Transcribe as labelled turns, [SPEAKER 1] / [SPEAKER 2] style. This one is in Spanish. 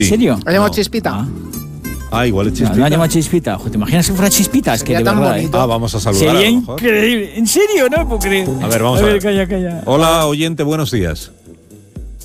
[SPEAKER 1] ¿En serio?
[SPEAKER 2] ¿Ha llamado Chispita?
[SPEAKER 1] Igual es Chispita.
[SPEAKER 3] No ha llamado Chispita. Ojo, ¿te imaginas si fuera Chispita? Es que de
[SPEAKER 2] tan
[SPEAKER 3] verdad,
[SPEAKER 2] bonito.
[SPEAKER 1] Vamos a saludar.
[SPEAKER 3] Sería
[SPEAKER 1] a lo mejor.
[SPEAKER 3] increíble. ¿En serio? No puedo creer.
[SPEAKER 1] A ver, vamos a ver.
[SPEAKER 3] Calla.
[SPEAKER 1] Hola, oyente, buenos días.